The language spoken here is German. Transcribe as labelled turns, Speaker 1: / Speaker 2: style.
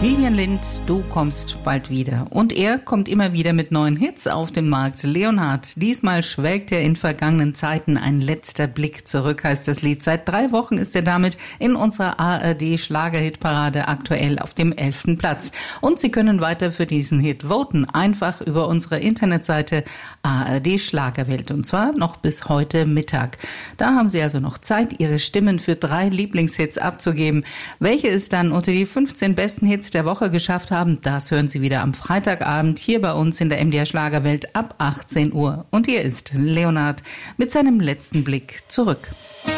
Speaker 1: Vivian Lind, du kommst bald wieder. Und er kommt immer wieder mit neuen Hits auf den Markt. Leonhard, diesmal schwelgt er in vergangenen Zeiten. Ein letzter Blick zurück heißt das Lied. Seit 3 Wochen ist er damit in unserer ARD-Schlagerhitparade aktuell auf dem 11. Platz. Und Sie können weiter für diesen Hit voten. Einfach über unsere Internetseite ARD Schlagerwelt. Und zwar noch bis heute Mittag. Da haben Sie also noch Zeit, Ihre Stimmen für 3 Lieblingshits abzugeben. Welche es dann unter die 15 besten Hits der Woche geschafft haben, das hören Sie wieder am Freitagabend hier bei uns in der MDR Schlagerwelt ab 18 Uhr. Und hier ist Leonhard mit seinem letzten Blick zurück.